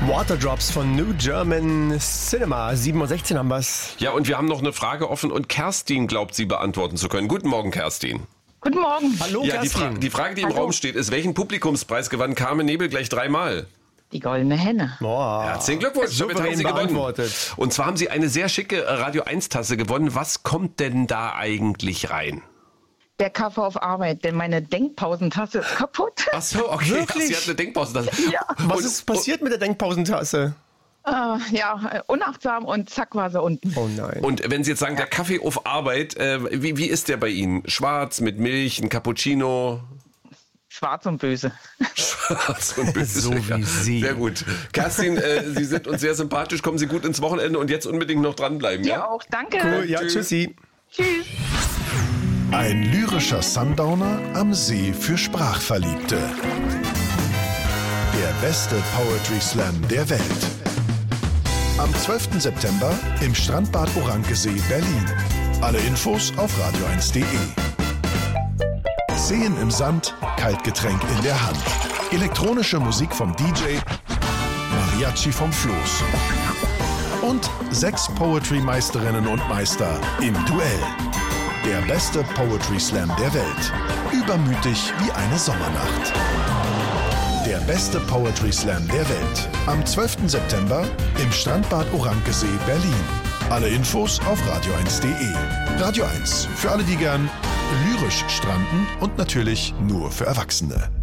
Waterdrops von New German Cinema. 7:16 Uhr haben wir's. Ja, und wir haben noch eine Frage offen und Kerstin glaubt, sie beantworten zu können. Guten Morgen, Kerstin. Guten Morgen. Hallo, Ja, Kerstin. die Frage, die im Raum steht, ist, welchen Publikumspreis gewann Carmen Nebel gleich 3-mal? Die goldene Henne. Boah. Herzlichen Glückwunsch, damit haben Sie gewonnen. beantwortet. Und zwar haben Sie eine sehr schicke Radio 1-Tasse gewonnen. Was kommt denn da eigentlich rein? Der Kaffee auf Arbeit, denn meine Denkpausentasse ist kaputt. Ach so, okay. Wirklich? Sie hat eine Denkpause. Ja. Was ist passiert mit der Denkpausentasse? Unachtsam und zack war sie unten. Oh nein. Und wenn Sie jetzt sagen, der Kaffee auf Arbeit, wie ist der bei Ihnen? Schwarz, mit Milch, ein Cappuccino? Schwarz und böse. Schwarz und böse. So wie Sie. Sehr gut. Kerstin, Sie sind uns sehr sympathisch, kommen Sie gut ins Wochenende und jetzt unbedingt noch dranbleiben. Ja, Ja, auch. Danke. Cool, ja, tschüssi. Tschüss. Ein lyrischer Sundowner am See für Sprachverliebte. Der beste Poetry Slam der Welt. Am 12. September im Strandbad Orankesee, Berlin. Alle Infos auf radio1.de. Seen im Sand, Kaltgetränk in der Hand. Elektronische Musik vom DJ, Mariachi vom Floß. Und 6 Poetry-Meisterinnen und Meister im Duell. Der beste Poetry Slam der Welt. Übermütig wie eine Sommernacht. Der beste Poetry Slam der Welt. Am 12. September im Strandbad Orankesee, Berlin. Alle Infos auf radio1.de. Radio 1, für alle, die gern lyrisch stranden und natürlich nur für Erwachsene.